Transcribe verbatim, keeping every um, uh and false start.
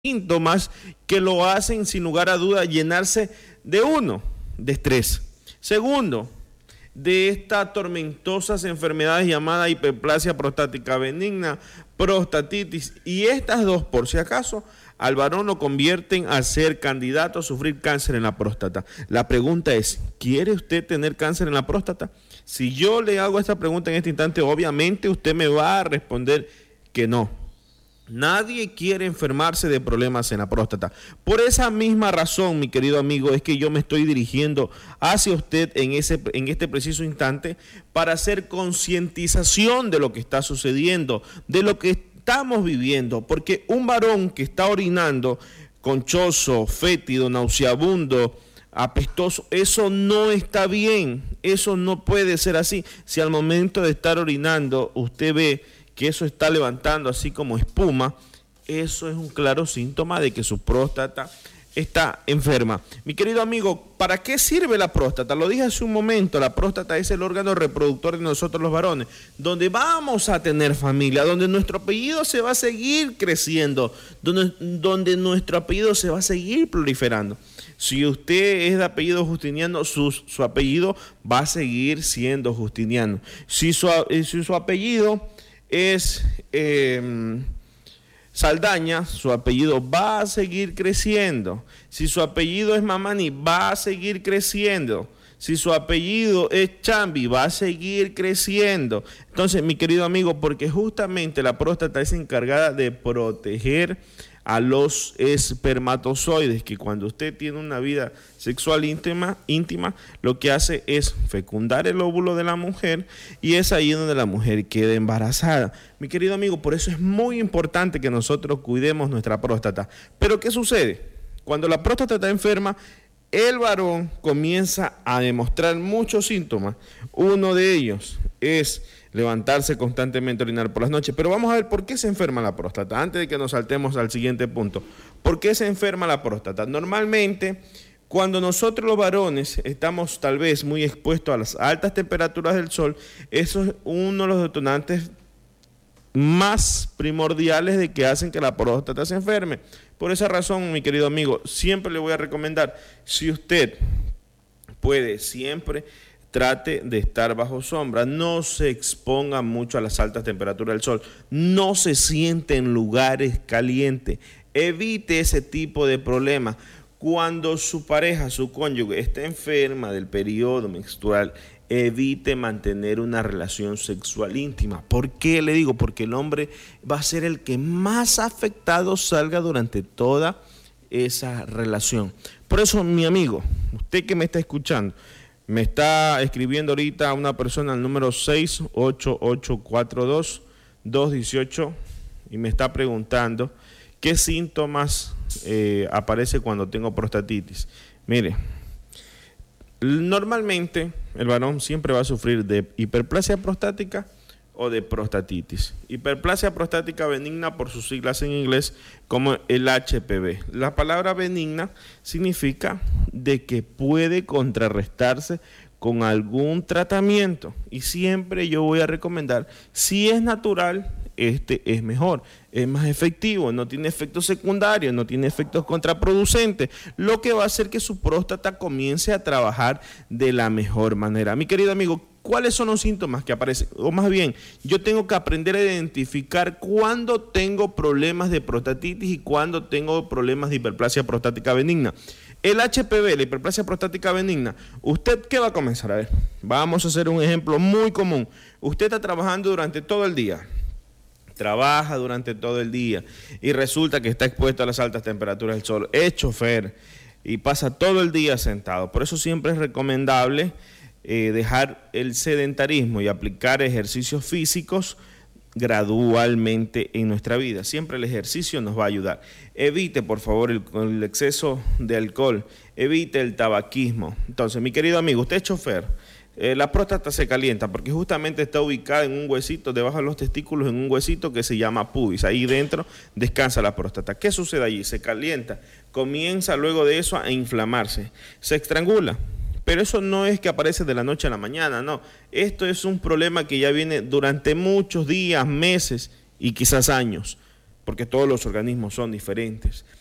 síntomas que lo hacen sin lugar a duda llenarse de uno, de estrés. Segundo, de estas tormentosas enfermedades llamadas hiperplasia prostática benigna, prostatitis, y estas dos, por si acaso, al varón lo convierten a ser candidato a sufrir cáncer en la próstata. La pregunta es, ¿quiere usted tener cáncer en la próstata? Si yo le hago esta pregunta en este instante, obviamente usted me va a responder que no. Nadie quiere enfermarse de problemas en la próstata. Por esa misma razón, mi querido amigo, es que yo me estoy dirigiendo hacia usted en, ese, en este preciso instante para hacer concientización de lo que está sucediendo, de lo que estamos viviendo. Porque un varón que está orinando conchoso, fétido, nauseabundo, apestoso, eso no está bien, eso no puede ser así. Si al momento de estar orinando usted ve que eso está levantando así como espuma, eso es un claro síntoma de que su próstata está enferma. Mi querido amigo, ¿para qué sirve la próstata? Lo dije hace un momento, la próstata es el órgano reproductor de nosotros los varones, donde vamos a tener familia, donde nuestro apellido se va a seguir creciendo, donde, donde nuestro apellido se va a seguir proliferando. Si usted es de apellido Justiniano, su, su apellido va a seguir siendo Justiniano. Si su, si su apellido es eh, Saldaña, su apellido va a seguir creciendo. Si su apellido es Mamani, va a seguir creciendo. Si su apellido es Chambi, va a seguir creciendo. Entonces, mi querido amigo, porque justamente la próstata es encargada de proteger a los espermatozoides, que cuando usted tiene una vida sexual íntima, íntima, lo que hace es fecundar el óvulo de la mujer, y es ahí donde la mujer queda embarazada. Mi querido amigo, por eso es muy importante que nosotros cuidemos nuestra próstata. Pero ¿qué sucede? Cuando la próstata está enferma, el varón comienza a demostrar muchos síntomas. Uno de ellos es levantarse constantemente, orinar por las noches. Pero vamos a ver por qué se enferma la próstata, antes de que nos saltemos al siguiente punto. ¿Por qué se enferma la próstata? Normalmente, cuando nosotros los varones estamos tal vez muy expuestos a las altas temperaturas del sol, eso es uno de los detonantes más primordiales de que hacen que la próstata se enferme. Por esa razón, mi querido amigo, siempre le voy a recomendar, si usted puede, siempre trate de estar bajo sombra, no se exponga mucho a las altas temperaturas del sol, no se siente en lugares calientes, evite ese tipo de problemas. Cuando su pareja, su cónyuge, está enferma del periodo menstrual, evite mantener una relación sexual íntima. ¿Por qué le digo? Porque el hombre va a ser el que más afectado salga durante toda esa relación. Por eso, mi amigo, usted que me está escuchando, me está escribiendo ahorita una persona al número seis ocho ocho cuatro dos dos uno ocho y me está preguntando qué síntomas eh, aparece cuando tengo prostatitis. Mire, normalmente el varón siempre va a sufrir de hiperplasia prostática o de prostatitis. Hiperplasia prostática benigna, por sus siglas en inglés, como el H P V. La palabra benigna significa de que puede contrarrestarse con algún tratamiento, y siempre yo voy a recomendar, si es natural, este es mejor, es más efectivo, no tiene efectos secundarios, no tiene efectos contraproducentes, lo que va a hacer que su próstata comience a trabajar de la mejor manera. Mi querido amigo, ¿cuáles son los síntomas que aparecen? O más bien, yo tengo que aprender a identificar cuándo tengo problemas de prostatitis y cuándo tengo problemas de hiperplasia prostática benigna. El H P V, la hiperplasia prostática benigna, ¿usted qué va a comenzar? A ver, vamos a hacer un ejemplo muy común. Usted está trabajando durante todo el día, trabaja durante todo el día y resulta que está expuesto a las altas temperaturas del sol, es chofer y pasa todo el día sentado. Por eso siempre es recomendable eh, dejar el sedentarismo y aplicar ejercicios físicos gradualmente en nuestra vida. Siempre el ejercicio nos va a ayudar. Evite, por favor, el, el exceso de alcohol, evite el tabaquismo. Entonces, mi querido amigo, usted es chofer, eh, la próstata se calienta porque justamente está ubicada en un huesito, debajo de los testículos, en un huesito que se llama pubis. Ahí dentro descansa la próstata. ¿Qué sucede allí? Se calienta, comienza luego de eso a inflamarse, se estrangula. Pero eso no es que aparece de la noche a la mañana, no. Esto es un problema que ya viene durante muchos días, meses y quizás años. porque todos los organismos son diferentes.